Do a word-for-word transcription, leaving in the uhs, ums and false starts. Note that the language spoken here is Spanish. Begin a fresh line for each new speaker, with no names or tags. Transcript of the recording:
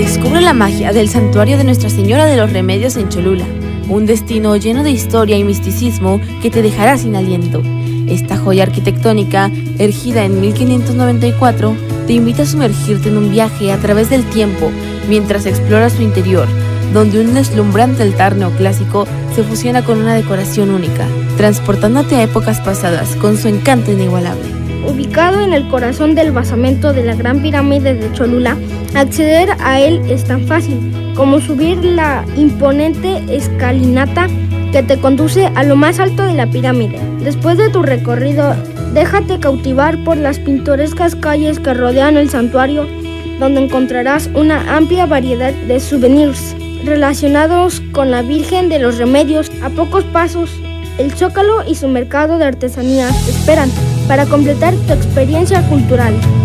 Descubre la magia del santuario de Nuestra Señora de los Remedios en Cholula, un destino lleno de historia y misticismo que te dejará sin aliento. Esta joya arquitectónica, erigida en mil quinientos noventa y cuatro, te invita a sumergirte en un viaje a través del tiempo mientras exploras su interior, donde un deslumbrante altar neoclásico se fusiona con una decoración única, transportándote a épocas pasadas con su encanto inigualable.
Ubicado en el corazón del basamento de la Gran Pirámide de Cholula, acceder a él es tan fácil como subir la imponente escalinata que te conduce a lo más alto de la pirámide. Después de tu recorrido, déjate cautivar por las pintorescas calles que rodean el santuario, donde encontrarás una amplia variedad de souvenirs relacionados con la Virgen de los Remedios. A pocos pasos, el Zócalo y su mercado de artesanías te esperan para completar tu experiencia cultural.